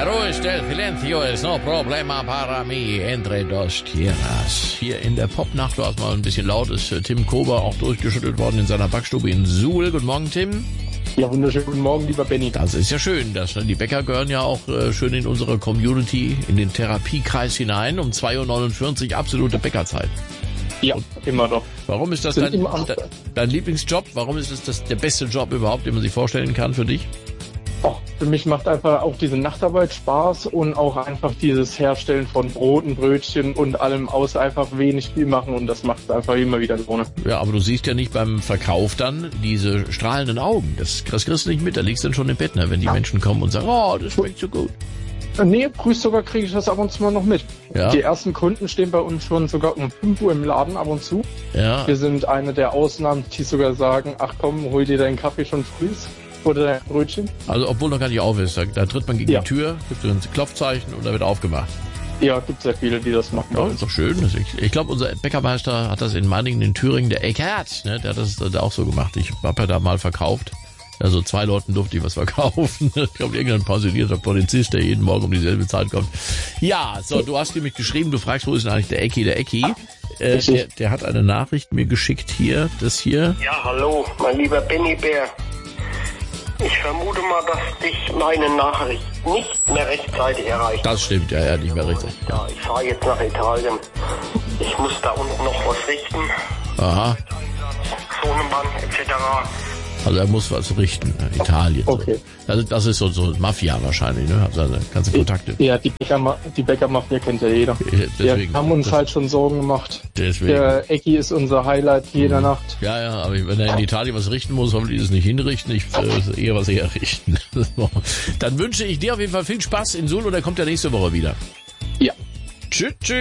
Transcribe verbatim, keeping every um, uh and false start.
Peru ist el silencio, es no problema para mí entre dos tierras. Hier in der Popnacht war es mal ein bisschen laut, ist Tim Kober auch durchgeschüttelt worden in seiner Backstube in Suhl. Guten Morgen, Tim. Ja, wunderschönen guten Morgen, lieber Benny. Das ist ja schön. Das, die Bäcker gehören ja auch äh, schön in unsere Community, in den Therapiekreis hinein. Um zwei Uhr neunundvierzig, absolute Bäckerzeit. Ja, und immer doch. Warum ist das dein, dein, dein Lieblingsjob? Warum ist das, das der beste Job überhaupt, den man sich vorstellen kann für dich? Oh, für mich macht einfach auch diese Nachtarbeit Spaß und auch einfach dieses Herstellen von Broten, Brötchen und allem aus einfach wenig viel machen und das macht einfach immer wieder Laune. Ja, aber du siehst ja nicht beim Verkauf dann diese strahlenden Augen. Das, das kriegst du nicht mit, da liegst du dann schon im Bett, ne, wenn die ja. Menschen kommen und sagen, oh, das schmeckt so gut. Nee, früh sogar kriege ich das ab und zu mal noch mit. Ja. Die ersten Kunden stehen bei uns schon sogar um fünf Uhr im Laden ab und zu. Ja. Wir sind eine der Ausnahmen, die sogar sagen, ach komm, hol dir deinen Kaffee schon früh oder dein Brötchen. Also obwohl noch gar nicht auf ist, da, da tritt man gegen ja. die Tür, gibt ein Klopfzeichen und da wird aufgemacht. Ja, gibt sehr viele, die das machen. Ja, ist doch schön. Ich, ich glaube, unser Bäckermeister hat das in Meiningen in Thüringen, der Eckert, ne, der hat das da auch so gemacht. Ich habe ja da mal verkauft. Also zwei Leuten durfte ich was verkaufen. Ich glaube, irgendein pensionierter Polizist, der jeden Morgen um dieselbe Zeit kommt. Ja, so, du hast nämlich geschrieben, du fragst, wo ist denn eigentlich der Ecki? Der Ecki, äh, der, der hat eine Nachricht mir geschickt hier, das hier. Ja, hallo, mein lieber Benny Bär. Ich vermute mal, dass dich meine Nachricht nicht mehr rechtzeitig erreicht. Das stimmt, ja, ja, nicht mehr richtig. Ja, ich fahre jetzt nach Italien. Ich muss da unten noch was richten. Aha. Sohnemann et cetera. Also er muss was richten, Italien. Okay. So. Also das ist so, so Mafia wahrscheinlich, ne? Hat seine ganzen Kontakte. Ja, die Bäcker, die Bäckermafia kennt ja jeder. Deswegen, Wir haben uns das, halt schon Sorgen gemacht. Deswegen. Der Ecki ist unser Highlight jeder mhm. Nacht. Ja, ja, aber wenn er in Italien was richten muss, hoffentlich es nicht hinrichten. Ich äh, eher was eher richten. Dann wünsche ich dir auf jeden Fall viel Spaß in Suhl und er kommt ja nächste Woche wieder. Ja. Tschüss, tschüss.